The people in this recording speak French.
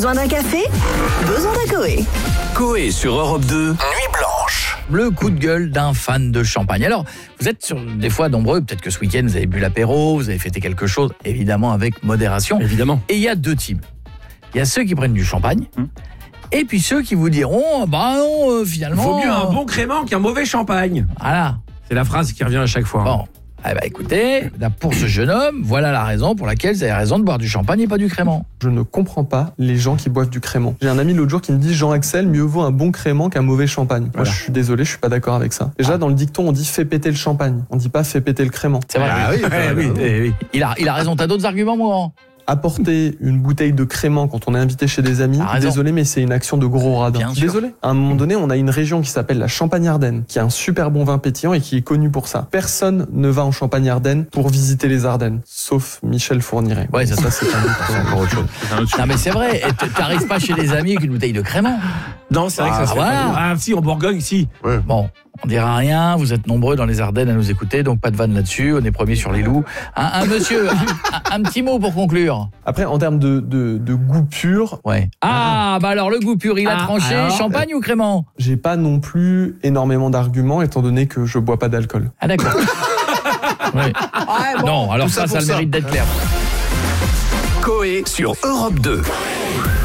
Besoin d'un café? Besoin d'un Coé. Coé sur Europe 2, Nuit Blanche. Le coup de gueule d'un fan de champagne. Alors, vous êtes des fois nombreux, peut-être que ce week-end vous avez bu l'apéro, vous avez fêté quelque chose, évidemment avec modération. Évidemment. Et il y a deux types. Il y a ceux qui prennent du champagne, et puis ceux qui vous diront, bah non, finalement... Vaut mieux un bon crément qu'un mauvais champagne. Voilà. C'est la phrase qui revient à chaque fois. Bon, eh ben écoutez, pour ce jeune homme, voilà la raison pour laquelle vous avez raison de boire du champagne et pas du crément. Je ne comprends pas les gens qui boivent du crément. J'ai un ami l'autre jour qui me dit, Jean-Axel, mieux vaut un bon crément qu'un mauvais champagne. Moi, je suis désolé, je suis pas d'accord avec ça. Déjà, dans le dicton, on dit fais péter le champagne. On dit pas fais péter le crément. C'est vrai. Ah oui. Il a raison, t'as d'autres arguments, moi. Apporter une bouteille de crément quand on est invité chez des amis, désolé, mais c'est une action de gros radin. Bien sûr. Désolé. À un moment donné, on a une région qui s'appelle la Champagne-Ardenne, qui a un super bon vin pétillant et qui est connue pour ça. Personne ne va en Champagne-Ardenne pour visiter les Ardennes, sauf Michel Fourniret. Ouais, ça c'est encore autre chose. Non, mais c'est vrai, t'arrives pas chez les amis avec une bouteille de crément. Non, c'est vrai que ça se fait voilà. pas. Ah si, en Bourgogne, si. Ouais. Bon, on dira rien, vous êtes nombreux dans les Ardennes à nous écouter, donc pas de vanne là-dessus, on est premier sur les loups. Un monsieur, un petit mot pour conclure. Après, en termes de goût pur, Ouais. Ah, bah alors le goût pur, il a tranché, alors champagne ou crément? j'ai pas non plus énormément d'arguments, étant donné que je bois pas d'alcool. Ah d'accord. Ouais. Non, alors Tout ça ça pour a le ça. mérite d'être clair. Coé sur Europe 2.